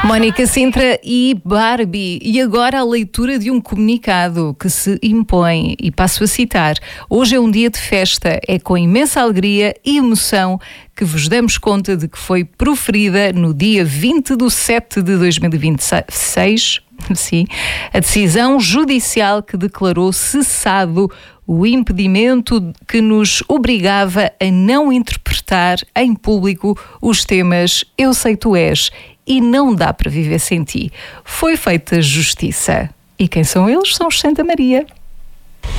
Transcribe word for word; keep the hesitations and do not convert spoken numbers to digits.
Mónica Sintra e Barbie. E agora a leitura de um comunicado que se impõe, e passo a citar: hoje é um dia de festa, é com imensa alegria e emoção que vos damos conta de que foi proferida no dia vinte de setembro de dois mil e vinte e seis, sim, a decisão judicial que declarou cessado o impedimento que nos obrigava a não interpretar em público os temas Eu Sei Tu És e Não Dá para Viver Sem Ti. Foi feita justiça. E quem são eles? São os Santa Maria.